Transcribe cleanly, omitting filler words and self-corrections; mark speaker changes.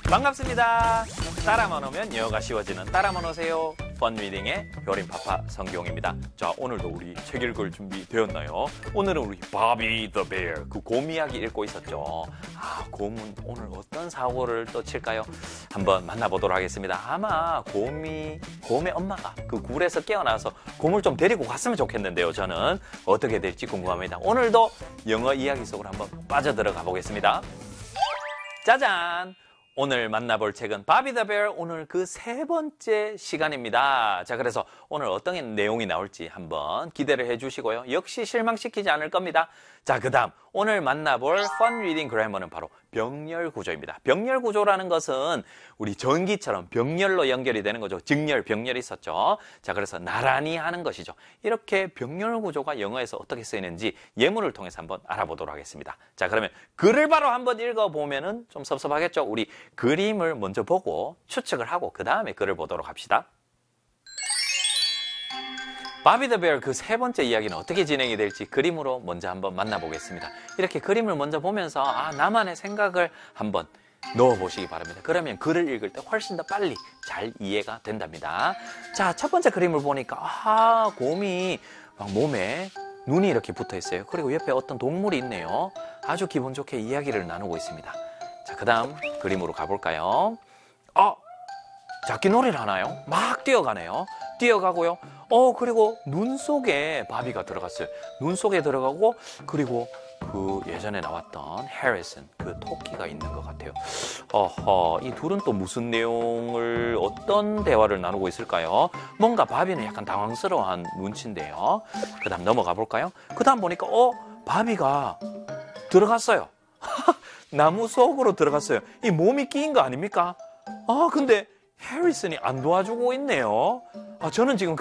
Speaker 1: 반갑습니다. 따라만 오면 영어가 쉬워지는 따라만 오세요. 펀 리딩의 효림파파 성경입니다. 자, 오늘도 우리 책 읽을 준비 되었나요? 오늘은 우리 바비 더 베어, 그 곰 이야기 읽고 있었죠. 곰은 오늘 어떤 사고를 또 칠까요? 한번 만나보도록 하겠습니다. 아마 곰의 엄마가 그 굴에서 깨어나서 곰을 좀 데리고 갔으면 좋겠는데요. 저는 어떻게 될지 궁금합니다. 오늘도 영어 이야기 속으로 한번 빠져들어가 보겠습니다. 짜잔! 오늘 만나볼 책은 바비 더 베어, 오늘 그 세 번째 시간입니다. 자, 그래서 오늘 어떤 내용이 나올지 한번 기대를 해주시고요. 역시 실망시키지 않을 겁니다. 자, 그 다음 오늘 만나볼 Fun Reading Grammar는 바로 병렬 구조입니다. 병렬 구조라는 것은 우리 전기처럼 병렬로 연결이 되는 거죠. 직렬, 병렬이 있었죠. 자, 그래서 나란히 하는 것이죠. 이렇게 병렬 구조가 영어에서 어떻게 쓰이는지 예문을 통해서 한번 알아보도록 하겠습니다. 자, 그러면 글을 바로 한번 읽어보면은 좀 섭섭하겠죠. 우리 그림을 먼저 보고 추측을 하고 그 다음에 글을 보도록 합시다. 바비 더 베어 그 세 번째 이야기는 어떻게 진행이 될지 그림으로 먼저 한번 만나보겠습니다. 이렇게 그림을 먼저 보면서 나만의 생각을 한번 넣어보시기 바랍니다. 그러면 글을 읽을 때 훨씬 더 빨리 잘 이해가 된답니다. 자, 첫 번째 그림을 보니까 곰이 막 몸에 눈이 이렇게 붙어 있어요. 그리고 옆에 어떤 동물이 있네요. 아주 기분 좋게 이야기를 나누고 있습니다. 자, 그 다음 그림으로 가볼까요? 잡기놀이를 하나요? 막 뛰어가네요. 뛰어가고요. 그리고 눈 속에 바비가 들어갔어요. 눈 속에 들어가고, 그리고 그 예전에 나왔던 해리슨, 그 토끼가 있는 것 같아요. 이 둘은 또 무슨 내용을, 어떤 대화를 나누고 있을까요? 뭔가 바비는 약간 당황스러워한 눈치인데요. 그 다음 넘어가 볼까요? 그 다음 보니까, 바비가 들어갔어요. 나무 속으로 들어갔어요. 이 몸이 끼인 거 아닙니까? 근데 해리슨이 안 도와주고 있네요. 저는 지금